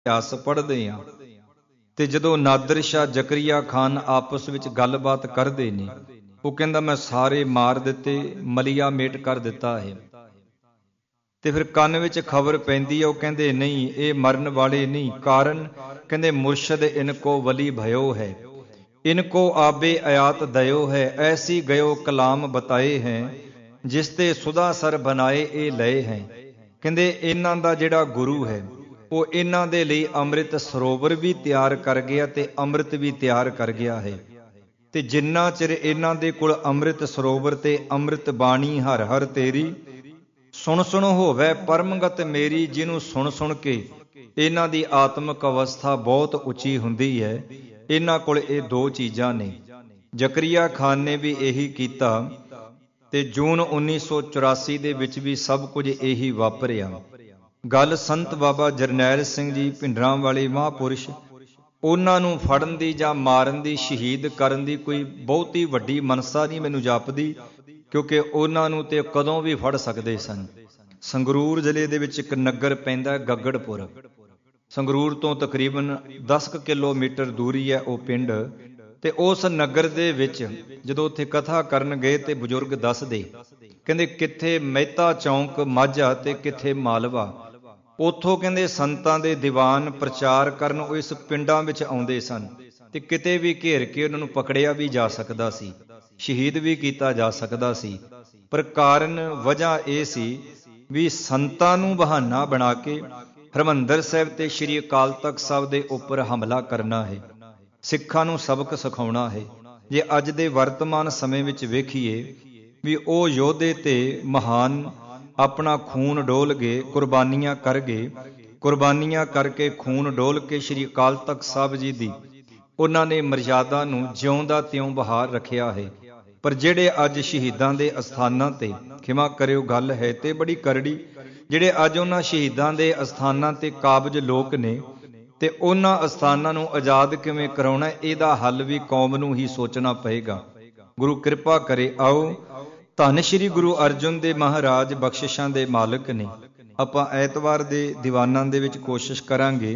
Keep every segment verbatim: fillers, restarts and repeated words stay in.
ਇਤਿਹਾਸ ਪੜ੍ਹਦੇ ਹਾਂ ਤੇ ਜਦੋਂ ਨਾਦਰ ਸ਼ਾਹ ਜ਼ਕਰੀਆ ਖਾਨ ਆਪਸ ਵਿੱਚ ਗੱਲਬਾਤ ਕਰਦੇ ਨੇ, ਉਹ ਕਹਿੰਦਾ ਮੈਂ ਸਾਰੇ ਮਾਰ ਦਿੱਤੇ, ਮਲੀਆ ਮੇਟ ਕਰ ਦਿੱਤਾ ਹੈ। ਤੇ ਫਿਰ ਕੰਨ ਵਿੱਚ ਖਬਰ ਪੈਂਦੀ ਹੈ, ਉਹ ਕਹਿੰਦੇ ਨਹੀਂ ਇਹ ਮਰਨ ਵਾਲੇ ਨਹੀਂ, ਕਾਰਨ ਕਹਿੰਦੇ ਮੁਰਸ਼ਦ ਇਨਕੋ ਵਲੀ ਭਇਓ ਹੈ, ਇਨਕੋ ਆਬੇ ਆਯਾਤ ਦਇਓ ਹੈ, ਐਸੀ ਗਇਓ ਕਲਾਮ ਬਤਾਏ ਹੈ, ਜਿਸ ਤੇ ਸੁਦਾ ਸਰ ਬਣਾਏ ਇਹ ਲਏ ਹੈ। ਕਹਿੰਦੇ ਇਹਨਾਂ ਦਾ ਜਿਹੜਾ ਗੁਰੂ ਹੈ ਉਹ ਇਹਨਾਂ ਦੇ ਲਈ ਅੰਮ੍ਰਿਤ ਸਰੋਵਰ ਵੀ ਤਿਆਰ ਕਰ ਗਿਆ ਤੇ ਅੰਮ੍ਰਿਤ ਵੀ ਤਿਆਰ ਕਰ ਗਿਆ ਹੈ। ਤੇ ਜਿੰਨਾ ਚਿਰ ਇਹਨਾਂ ਦੇ ਕੋਲ ਅੰਮ੍ਰਿਤ ਸਰੋਵਰ ਤੇ ਅੰਮ੍ਰਿਤ ਬਾਣੀ ਹਰ ਹਰ ਤੇਰੀ, ਸੁਣ ਸੁਣ ਹੋਵੇ ਪਰਮਗਤ ਮੇਰੀ, ਜਿਹਨੂੰ ਸੁਣ ਸੁਣ ਕੇ ਇਹਨਾਂ ਦੀ ਆਤਮਿਕ ਅਵਸਥਾ ਬਹੁਤ ਉੱਚੀ ਹੁੰਦੀ ਹੈ। ਇਹਨਾਂ ਕੋਲ ਇਹ ਦੋ ਚੀਜ਼ਾਂ ਨੇ। ਜ਼ਕਰੀਆ ਖਾਨ ਨੇ ਵੀ ਇਹੀ ਕੀਤਾ ਤੇ ਜੂਨ ਉੱਨੀ ਸੌ ਚੁਰਾਸੀ ਦੇ ਵਿੱਚ ਵੀ ਸਭ ਕੁਝ ਇਹੀ ਵਾਪਰਿਆ। ਗੱਲ ਸੰਤ ਬਾਬਾ ਜਰਨੈਲ ਸਿੰਘ ਜੀ ਭਿੰਡਰਾਂ ਵਾਲੇ ਮਹਾਂਪੁਰਸ਼, ਉਹਨਾਂ ਨੂੰ ਫੜਨ ਦੀ ਜਾਂ ਮਾਰਨ ਦੀ, ਸ਼ਹੀਦ ਕਰਨ ਦੀ ਕੋਈ ਬਹੁਤੀ ਵੱਡੀ ਮਨਸਾ ਨਹੀਂ ਮੈਨੂੰ ਜਾਪਦੀ, ਕਿਉਂਕਿ ਉਹਨਾਂ ਨੂੰ ਤੇ ਕਦੋਂ ਵੀ ਫੜ ਸਕਦੇ ਸਨ। ਸੰਗਰੂਰ ਜ਼ਿਲ੍ਹੇ ਦੇ ਵਿੱਚ ਇੱਕ ਨਗਰ ਪੈਂਦਾ ਗੱਗੜਪੁਰ, ਸੰਗਰੂਰ ਤੋਂ ਤਕਰੀਬਨ ਦਸ ਕੁ ਕਿਲੋਮੀਟਰ ਦੂਰੀ ਹੈ ਉਹ ਪਿੰਡ। ਤੇ ਉਸ ਨਗਰ ਦੇ ਵਿੱਚ ਜਦੋਂ ਉੱਥੇ ਕਥਾ ਕਰਨ ਗਏ ਤੇ ਬਜ਼ੁਰਗ ਦੱਸਦੇ, ਕਹਿੰਦੇ ਕਿੱਥੇ ਮਹਿਤਾ ਚੌਂਕ ਮਾਝਾ ਤੇ ਕਿੱਥੇ ਮਾਲਵਾ, ਉੱਥੋਂ ਕਹਿੰਦੇ ਸੰਤਾਂ ਦੇ ਦੀਵਾਨ ਪ੍ਰਚਾਰ ਕਰਨ ਉਹ ਇਸ ਪਿੰਡਾਂ ਵਿੱਚ ਆਉਂਦੇ ਸਨ ਤੇ ਕਿਤੇ ਵੀ ਘੇਰ ਕੇ ਉਹਨਾਂ ਨੂੰ ਪਕੜਿਆ ਵੀ ਜਾ ਸਕਦਾ ਸੀ, ਸ਼ਹੀਦ ਵੀ ਕੀਤਾ ਜਾ ਸਕਦਾ ਸੀ। ਪਰ ਕਾਰਨ ਵਜ੍ਹਾ ਇਹ ਸੀ ਵੀ ਸੰਤਾਂ ਨੂੰ ਬਹਾਨਾ ਬਣਾ ਕੇ ਹਰਿਮੰਦਰ ਸਾਹਿਬ ਤੇ ਸ਼੍ਰੀ ਅਕਾਲ ਤਖਤ ਸਾਹਿਬ ਦੇ ਉੱਪਰ ਹਮਲਾ ਕਰਨਾ ਹੈ, ਸਿੱਖਾਂ ਨੂੰ ਸਬਕ ਸਿਖਾਉਣਾ ਹੈ। ਜੇ ਅੱਜ ਦੇ ਵਰਤਮਾਨ ਸਮੇਂ ਵਿੱਚ ਵੇਖੀਏ ਵੀ ਉਹ ਯੋਧੇ ਤੇ ਮਹਾਨ ਆਪਣਾ ਖੂਨ ਡੋਲ ਗਏ, ਕੁਰਬਾਨੀਆਂ ਕਰ ਗਏ, ਕੁਰਬਾਨੀਆਂ ਕਰਕੇ ਖੂਨ ਡੋਲ ਕੇ ਸ਼੍ਰੀ ਅਕਾਲ ਤਖਤ ਸਾਹਿਬ ਜੀ ਦੀ ਉਹਨਾਂ ਨੇ ਮਰਜ਼ਾਦਾ ਨੂੰ ਜਿਉਂਦਾ ਤਿਉਂ ਬਹਾਰ ਰੱਖਿਆ ਹੈ। ਪਰ ਜਿਹੜੇ ਅੱਜ ਸ਼ਹੀਦਾਂ ਦੇ ਅਸਥਾਨਾਂ ਤੇ, ਖਿਮਾ ਕਰਿਓ ਗੱਲ ਹੈ ਤੇ ਬੜੀ ਕਰੜੀ, ਜਿਹੜੇ ਅੱਜ ਉਹਨਾਂ ਸ਼ਹੀਦਾਂ ਦੇ ਅਸਥਾਨਾਂ ਤੇ ਕਾਬਜ ਲੋਕ ਨੇ ਤੇ ਉਹਨਾਂ ਅਸਥਾਨਾਂ ਨੂੰ ਆਜ਼ਾਦ ਕਿਵੇਂ ਕਰਾਉਣਾ, ਇਹਦਾ ਹੱਲ ਵੀ ਕੌਮ ਨੂੰ ਹੀ ਸੋਚਣਾ ਪਏਗਾ। ਗੁਰੂ ਕਿਰਪਾ ਕਰੇ। ਆਓ, ਧੰਨ ਸ਼੍ਰੀ ਗੁਰੂ ਅਰਜਨ ਦੇਵ ਮਹਾਰਾਜ ਬਖਸ਼ਿਸ਼ਾਂ ਦੇ ਮਾਲਕ ਨੇ। ਆਪਾਂ ਐਤਵਾਰ ਦੇ ਦੀਵਾਨਾਂ ਦੇ ਵਿੱਚ ਕੋਸ਼ਿਸ਼ ਕਰਾਂਗੇ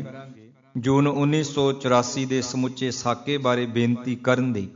ਜੂਨ ਉੱਨੀ ਸੌ ਚੁਰਾਸੀ ਦੇ ਸਮੁੱਚੇ ਸਾਕੇ ਬਾਰੇ ਬੇਨਤੀ ਕਰਨ ਦੀ।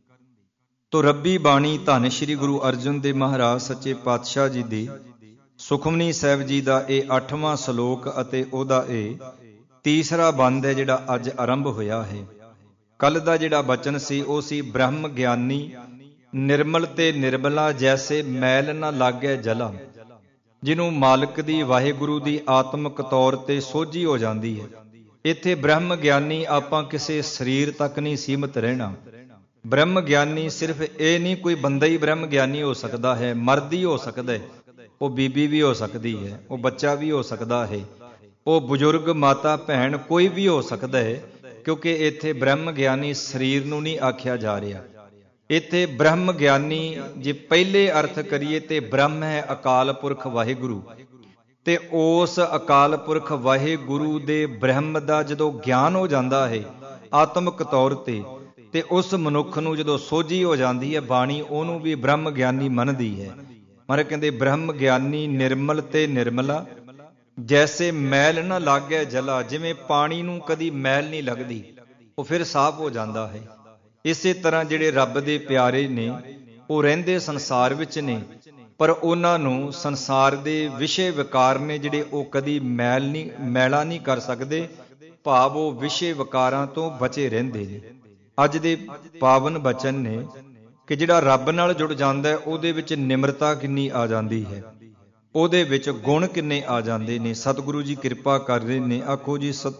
ਤੋ ਰੱਬੀ ਬਾਣੀ ਧੰਨ ਸ਼੍ਰੀ ਗੁਰੂ ਅਰਜਨ ਦੇਵ ਮਹਾਰਾਜ ਸੱਚੇ ਪਾਤਸ਼ਾਹ ਜੀ ਦੀ ਸੁਖਮਨੀ ਸਾਹਿਬ ਜੀ ਦਾ ਇਹ ਅੱਠਵਾਂ ਸ਼ਲੋਕ ਅਤੇ ਉਹਦਾ ਇਹ ਤੀਸਰਾ ਬੰਦ ਹੈ ਜਿਹੜਾ ਅੱਜ ਆਰੰਭ ਹੋਇਆ ਹੈ। ਕੱਲ ਦਾ ਜਿਹੜਾ ਬਚਨ ਸੀ ਉਹ ਸੀ ਬ੍ਰਹਮ ਗਿਆਨੀ ਨਿਰਮਲ ਤੇ ਨਿਰਮਲਾ, ਜੈਸੇ ਮੈਲ ਨਾ ਲਾਗੇ ਜਲਾ, ਜਿਹਨੂੰ ਮਾਲਕ ਦੀ ਵਾਹਿਗੁਰੂ ਦੀ ਆਤਮਿਕ ਤੌਰ ਤੇ ਸੋਝੀ ਹੋ ਜਾਂਦੀ ਹੈ। ਇੱਥੇ ਬ੍ਰਹਮ ਗਿਆਨੀ ਆਪਾਂ ਕਿਸੇ ਸਰੀਰ ਤੱਕ ਨਹੀਂ ਸੀਮਤ ਰਹਿਣਾ। ਬ੍ਰਹਮ ਗਿਆਨੀ ਸਿਰਫ ਇਹ ਨਹੀਂ ਕੋਈ ਬੰਦਾ ਹੀ ਬ੍ਰਹਮ ਗਿਆਨੀ ਹੋ ਸਕਦਾ ਹੈ, ਮਰਦ ਹੀ ਹੋ ਸਕਦਾ ਹੈ, ਉਹ ਬੀਬੀ ਵੀ ਹੋ ਸਕਦੀ ਹੈ, ਉਹ ਬੱਚਾ ਵੀ ਹੋ ਸਕਦਾ ਹੈ, ਉਹ ਬਜ਼ੁਰਗ ਮਾਤਾ ਭੈਣ ਕੋਈ ਵੀ ਹੋ ਸਕਦਾ ਹੈ, ਕਿਉਂਕਿ ਇੱਥੇ ਬ੍ਰਹਮ ਗਿਆਨੀ ਸਰੀਰ ਨੂੰ ਨਹੀਂ ਆਖਿਆ ਜਾ ਰਿਹਾ। ਇੱਥੇ ਬ੍ਰਹਮ ਗਿਆਨੀ ਜੇ ਪਹਿਲੇ ਅਰਥ ਕਰੀਏ ਤੇ ਬ੍ਰਹਮ ਹੈ ਅਕਾਲ ਪੁਰਖ ਵਾਹਿਗੁਰੂ, ਤੇ ਉਸ ਅਕਾਲ ਪੁਰਖ ਵਾਹਿਗੁਰੂ ਦੇ ਬ੍ਰਹਮ ਦਾ ਜਦੋਂ ਗਿਆਨ ਹੋ ਜਾਂਦਾ ਹੈ ਆਤਮਿਕ ਤੌਰ ਤੇ, ਤੇ ਉਸ ਮਨੁੱਖ ਨੂੰ ਜਦੋਂ ਸੋਝੀ ਹੋ ਜਾਂਦੀ ਹੈ ਬਾਣੀ, ਉਹਨੂੰ ਵੀ ਬ੍ਰਹਮ ਗਿਆਨੀ ਮੰਨਦੀ ਹੈ। ਮਹਾਰਾਜ ਕਹਿੰਦੇ ਬ੍ਰਹਮ ਗਿਆਨੀ ਨਿਰਮਲ ਤੇ ਨਿਰਮਲਾ, ਜੈਸੇ ਮੈਲ ਨਾ ਲਾਗੇ ਜਲਾ, ਜਿਵੇਂ ਪਾਣੀ ਨੂੰ ਕਦੀ ਮੈਲ ਨਹੀਂ ਲੱਗਦੀ, ਉਹ ਫਿਰ ਸਾਫ਼ ਹੋ ਜਾਂਦਾ ਹੈ। ਇਸੇ ਤਰ੍ਹਾਂ ਜਿਹੜੇ ਰੱਬ ਦੇ ਪਿਆਰੇ ਨੇ ਉਹ ਰਹਿੰਦੇ ਸੰਸਾਰ ਵਿੱਚ ਨੇ, ਪਰ ਉਹਨਾਂ ਨੂੰ ਸੰਸਾਰ ਦੇ ਵਿਸ਼ੇ ਵਿਕਾਰ ਨੇ ਜਿਹੜੇ ਉਹ ਕਦੀ ਮੈਲ ਨਹੀਂ ਮੈਲਾ ਨਹੀਂ ਕਰ ਸਕਦੇ, ਭਾਵ ਉਹ ਵਿਸ਼ੇ ਵਿਕਾਰਾਂ ਤੋਂ ਬਚੇ ਰਹਿੰਦੇ ਨੇ। ਅੱਜ ਦੇ ਪਾਵਨ ਬਚਨ ਨੇ ਕਿ ਜਿਹੜਾ ਰੱਬ ਨਾਲ ਜੁੜ ਜਾਂਦਾ ਹੈ ਉਹਦੇ ਵਿੱਚ ਨਿਮਰਤਾ ਕਿੰਨੀ ਆ ਜਾਂਦੀ ਹੈ, ਉਹਦੇ ਵਿੱਚ ਗੁਣ ਕਿੰਨੇ ਆ ਜਾਂਦੇ ਨੇ। ਸਤਿਗੁਰੂ ਜੀ ਕਿਰਪਾ ਕਰ ਰਹੇ ਨੇ। ਆਖੋ ਜੀ ਸਤ